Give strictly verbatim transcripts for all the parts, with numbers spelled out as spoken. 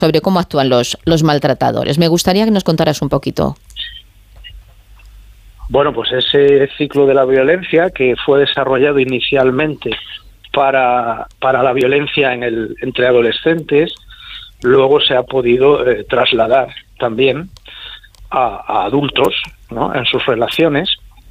sobre cómo actúan los, los maltratadores. Me gustaría que nos contaras un poquito. Bueno, pues ese ciclo de la violencia que fue desarrollado inicialmente para, para la violencia en el, entre adolescentes, luego se ha podido eh, trasladar también a, a adultos, ¿no?, en sus relaciones,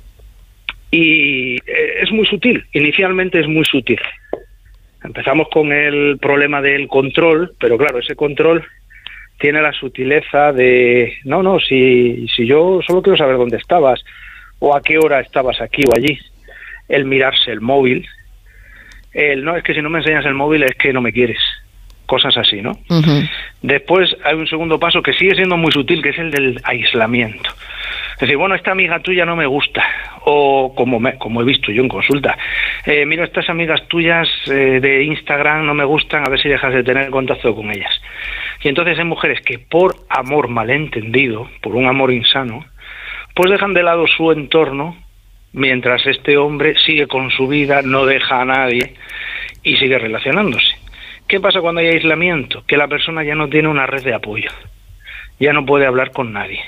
y eh, es muy sutil, inicialmente es muy sutil. Empezamos con el problema del control, pero claro, ese control tiene la sutileza de, no, no, si, si yo solo quiero saber dónde estabas, o a qué hora estabas aquí o allí. El mirarse el móvil, el, no, es que si no me enseñas el móvil es que no me quieres. Cosas así, ¿no? Uh-huh. Después hay un segundo paso que sigue siendo muy sutil, que es el del aislamiento. Es decir, bueno, esta amiga tuya no me gusta, o como me, como he visto yo en consulta, eh, mira, estas amigas tuyas eh, de Instagram no me gustan, a ver si dejas de tener contacto con ellas. Y entonces hay mujeres que por amor malentendido, por un amor insano, pues dejan de lado su entorno, mientras este hombre sigue con su vida, no deja a nadie y sigue relacionándose. ¿Qué pasa cuando hay aislamiento? Que la persona ya no tiene una red de apoyo, ya no puede hablar con nadie.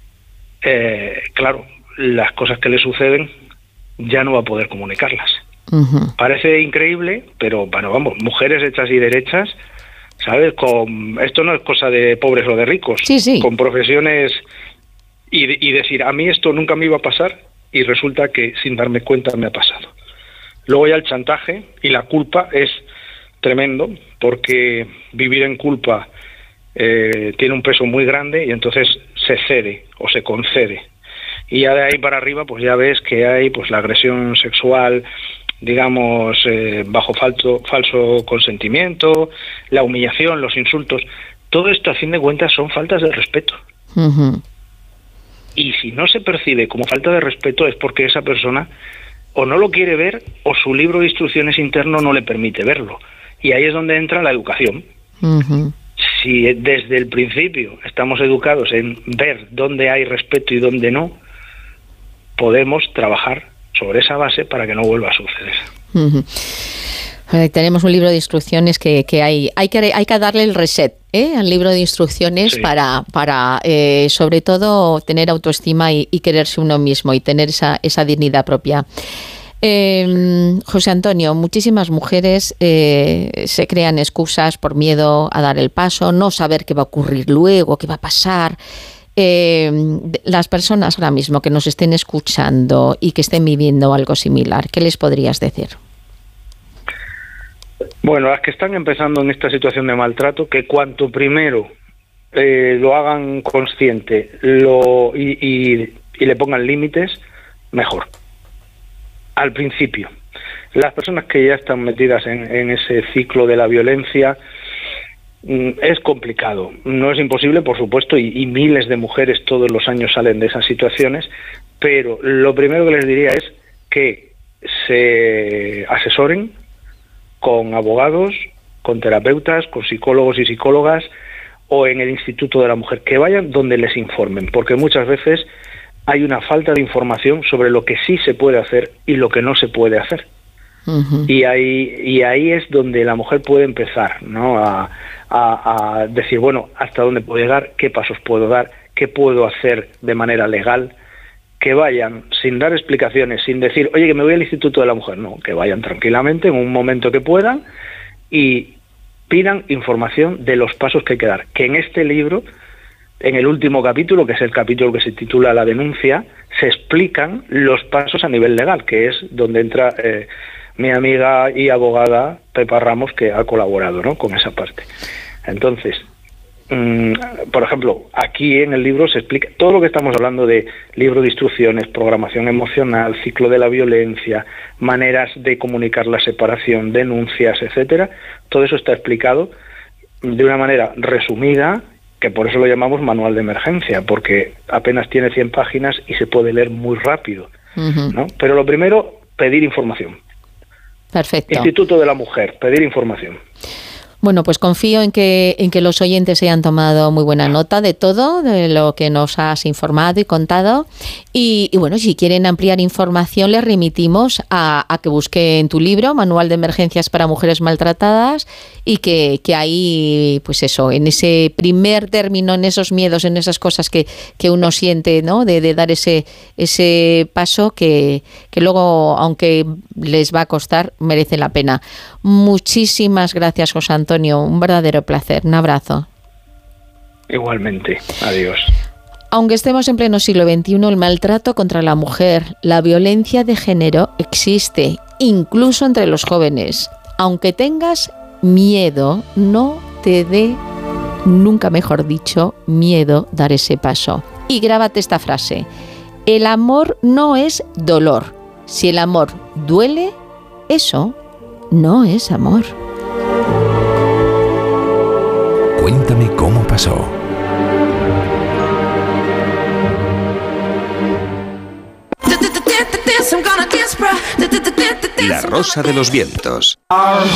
Eh, claro, las cosas que le suceden ya no va a poder comunicarlas. Uh-huh. Parece increíble, pero bueno, vamos, mujeres hechas y derechas, ¿sabes? Con, esto no es cosa de pobres o de ricos, sí, sí. Con profesiones y, y decir, a mí esto nunca me iba a pasar y resulta que sin darme cuenta me ha pasado. Luego ya el chantaje y la culpa es tremendo, porque vivir en culpa eh, tiene un peso muy grande y entonces se cede o se concede. Y ya de ahí para arriba pues ya ves que hay pues la agresión sexual, digamos, eh, bajo falso, falso consentimiento, la humillación, los insultos. Todo esto, a fin de cuentas, son faltas de respeto. Uh-huh. Y si no se percibe como falta de respeto es porque esa persona o no lo quiere ver o su libro de instrucciones interno no le permite verlo. Y ahí es donde entra la educación. Uh-huh. Si desde el principio estamos educados en ver dónde hay respeto y dónde no, podemos trabajar sobre esa base para que no vuelva a suceder. Uh-huh. Eh, tenemos un libro de instrucciones que, que hay, hay que hay que darle el reset ¿eh? al libro de instrucciones, sí. para, para eh, sobre todo tener autoestima y, y quererse uno mismo y tener esa, esa dignidad propia. Eh, José Antonio, muchísimas mujeres eh, se crean excusas por miedo a dar el paso, no saber qué va a ocurrir luego, qué va a pasar. Eh, las personas ahora mismo que nos estén escuchando y que estén viviendo algo similar, ¿qué les podrías decir? Bueno, las que están empezando en esta situación de maltrato, que cuanto primero eh, lo hagan consciente lo, y, y, y le pongan límites, mejor. Al principio. Las personas que ya están metidas en, en ese ciclo de la violencia, mm, es complicado. No es imposible, por supuesto, y, y miles de mujeres todos los años salen de esas situaciones, pero lo primero que les diría es que se asesoren con abogados, con terapeutas, con psicólogos y psicólogas, o en el Instituto de la Mujer, que vayan donde les informen, porque muchas veces hay una falta de información sobre lo que sí se puede hacer y lo que no se puede hacer. Uh-huh. Y ahí y ahí es donde la mujer puede empezar, ¿no? A, a, a decir, bueno, hasta dónde puedo llegar, qué pasos puedo dar, qué puedo hacer de manera legal, que vayan sin dar explicaciones, sin decir, oye, que me voy al Instituto de la Mujer. No, que vayan tranquilamente en un momento que puedan y pidan información de los pasos que hay que dar. Que en este libro, en el último capítulo, que es el capítulo que se titula La denuncia, se explican los pasos a nivel legal, que es donde entra eh, mi amiga y abogada Pepa Ramos, que ha colaborado, ¿no?, con esa parte. Entonces, mmm, por ejemplo, aquí en el libro se explica todo lo que estamos hablando de libro de instrucciones, programación emocional, ciclo de la violencia, maneras de comunicar la separación, denuncias, etcétera. Todo eso está explicado de una manera resumida, que por eso lo llamamos manual de emergencia, porque apenas tiene cien páginas y se puede leer muy rápido, uh-huh. ¿no? Pero lo primero, pedir información. Perfecto. Instituto de la Mujer, pedir información. Bueno, pues confío en que, en que los oyentes hayan tomado muy buena nota de todo, de lo que nos has informado y contado. Y, y bueno, si quieren ampliar información, les remitimos a, a que busquen tu libro, Manual de Emergencias para Mujeres Maltratadas, y que, que ahí, pues eso, en ese primer término, en esos miedos, en esas cosas que, que uno siente, ¿no? De, de dar ese, ese paso que, que luego, aunque les va a costar, merece la pena. Muchísimas gracias, José Antonio. Un verdadero placer. Un abrazo. Igualmente. Adiós. Aunque estemos en pleno siglo veintiuno, el maltrato contra la mujer, la violencia de género existe, incluso entre los jóvenes. Aunque tengas miedo, no te dé, nunca mejor dicho, miedo dar ese paso. Y grábate esta frase: el amor no es dolor. Si el amor duele, eso no es amor. Cuéntame cómo pasó. La Rosa de los Vientos.